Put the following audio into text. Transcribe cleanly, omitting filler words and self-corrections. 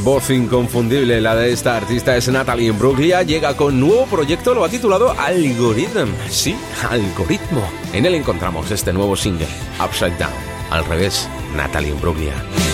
voz inconfundible, la de esta artista es Natalie Imbruglia. Llega con nuevo proyecto, lo ha titulado Algorithm. Sí, algoritmo. En él encontramos este nuevo single, Upside Down. Al revés, Natalie Imbruglia.